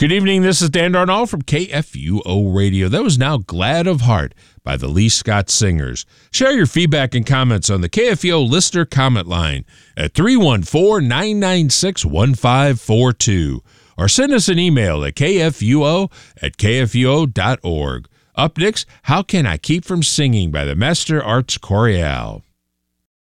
Good evening, this is Dan Darnall from KFUO Radio. That was Now Glad of Heart by the Lee Scott Singers. Share your feedback and comments on the KFUO listener comment line at 314-996-1542 or send us an email at kfuo@kfuo.org. Up next, How Can I Keep From Singing by the Master Arts Chorale.